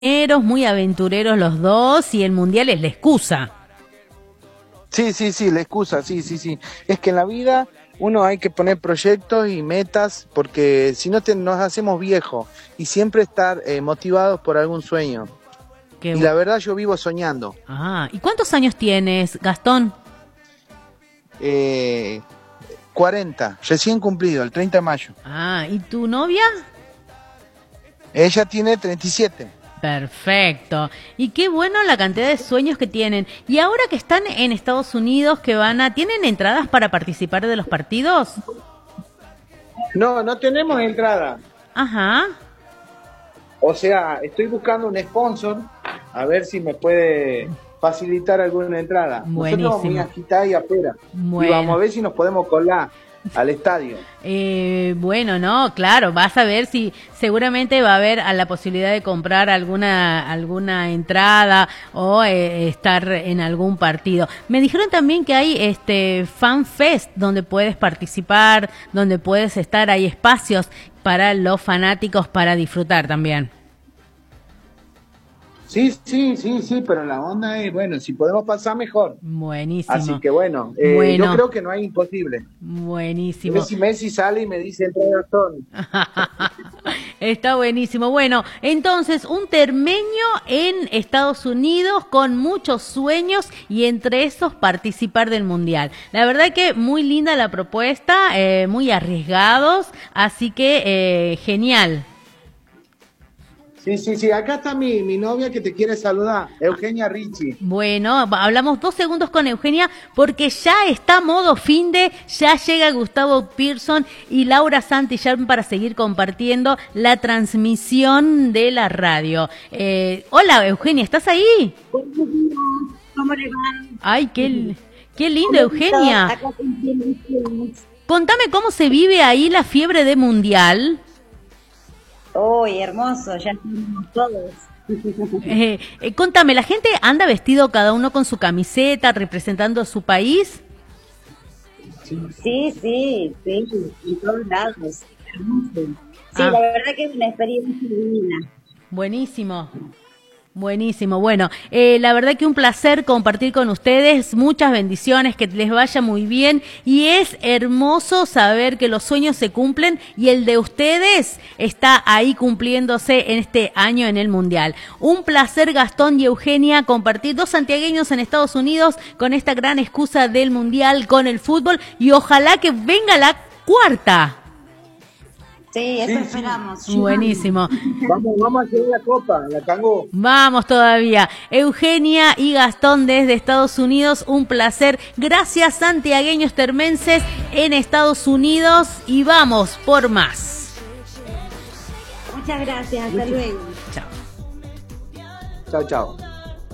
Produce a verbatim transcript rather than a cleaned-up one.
muy aventureros los dos y el mundial es la excusa. Sí, sí, sí, la excusa, sí, sí, sí. Es que en la vida uno hay que poner proyectos y metas porque si no te, nos hacemos viejos y siempre estar eh, motivados por algún sueño. Qué y bu- la verdad yo vivo soñando. Ah, ¿y cuántos años tienes, Gastón? Eh, cuarenta, recién cumplido, el treinta de mayo. Ah, ¿y tu novia? Ella tiene treinta y siete. Perfecto. Y qué bueno la cantidad de sueños que tienen. Y ahora que están en Estados Unidos, que van a... ¿Tienen entradas para participar de los partidos? No, no tenemos entrada. Ajá. O sea, estoy buscando un sponsor a ver si me puede facilitar alguna entrada. Buenísimo. Nosotros vamos a agitar ahí afuera. Bueno. Y vamos a ver si nos podemos colar al estadio. Eh, bueno, no, claro, vas a ver si seguramente va a haber a la posibilidad de comprar alguna alguna entrada o eh, estar en algún partido. Me dijeron también que hay este Fan Fest donde puedes participar, donde puedes estar, hay espacios para los fanáticos para disfrutar también. Sí, sí, sí, sí, pero la onda es, bueno, si podemos pasar mejor. Buenísimo. Así que bueno, eh, Bueno. yo creo que no hay imposible. Buenísimo. Messi, Messi sale y me dice entra Gastón. Está buenísimo. Bueno, entonces un termeño en Estados Unidos con muchos sueños y entre esos participar del Mundial. La verdad que muy linda la propuesta, eh, muy arriesgados, así que eh, genial. Sí, sí, sí, acá está mi, mi novia que te quiere saludar, Eugenia Ricci. Bueno, va- hablamos dos segundos con Eugenia porque ya está modo finde, ya llega Gustavo Pearson y Laura Santillán para seguir compartiendo la transmisión de la radio. Eh, hola Eugenia, ¿estás ahí? ¿Cómo le va? Ay, qué, qué lindo Eugenia. Acá con Contame cómo se vive ahí la fiebre de mundial. Uy, hermoso, ya estamos todos. Eh, eh, contame, ¿la gente anda vestido cada uno con su camiseta representando su país? Sí, sí, sí, en todos lados. Hermoso. Sí, Ah. la verdad que es una experiencia divina. Buenísimo. Buenísimo. Bueno, eh, la verdad que un placer compartir con ustedes. Muchas bendiciones, que les vaya muy bien. Y es hermoso saber que los sueños se cumplen y el de ustedes está ahí cumpliéndose en este año en el Mundial. Un placer, Gastón y Eugenia, compartir dos santiagueños en Estados Unidos con esta gran excusa del Mundial con el fútbol. Y ojalá que venga la cuarta. Sí, eso Sí, sí. esperamos. Buenísimo. Vamos, vamos a hacer la copa, la Cangó. Vamos todavía. Eugenia y Gastón desde Estados Unidos, un placer. Gracias, santiagueños termenses en Estados Unidos y vamos por más. Muchas gracias, hasta luego. Chao. Chao, chao.